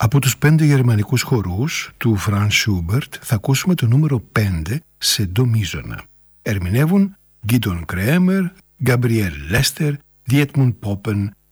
Από τους 5 γερμανικούς χορούς του Franz Schubert θα ακούσουμε το νούμερο 5 σε ντο μίζωνα. Ερμηνεύουν Gideon Kremer, Gabriel Lester, Dietmund Poppen